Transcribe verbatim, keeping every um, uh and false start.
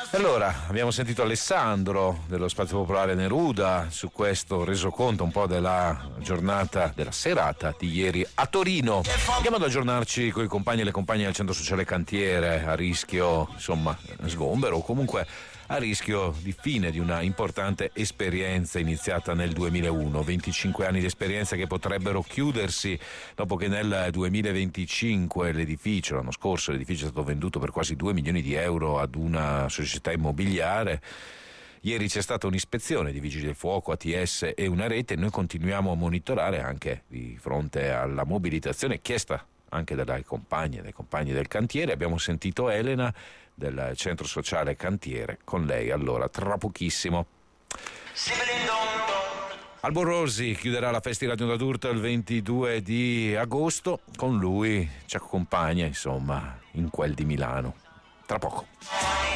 Allora, abbiamo sentito Alessandro dello Spazio Popolare Neruda su questo resoconto un po' della giornata, della serata di ieri a Torino. Andiamo ad aggiornarci con i compagni e le compagne del Centro Sociale Cantiere, a rischio, insomma, sgombero o comunque a rischio di fine di una importante esperienza iniziata nel duemilauno, venticinque anni di esperienza che potrebbero chiudersi dopo che nel duemilaventicinque l'edificio, l'anno scorso l'edificio è stato venduto per quasi due milioni di euro ad una società immobiliare. Ieri c'è stata un'ispezione di Vigili del Fuoco, A T S e una rete, e noi continuiamo a monitorare anche di fronte alla mobilitazione chiesta anche dalle compagne e dai compagni del cantiere. Abbiamo sentito Elena del Centro Sociale Cantiere, con lei allora tra pochissimo. Alborosi chiuderà la Festi Radio d'Adurto il ventidue di agosto, con lui ci accompagna insomma in quel di Milano. Tra poco.